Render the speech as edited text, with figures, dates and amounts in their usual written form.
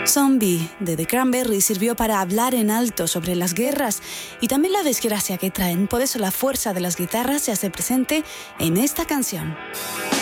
Zombie de The Cranberries sirvió para hablar en alto sobre las guerras y también la desgracia que traen. Por eso la fuerza de las guitarras se hace presente en esta canción.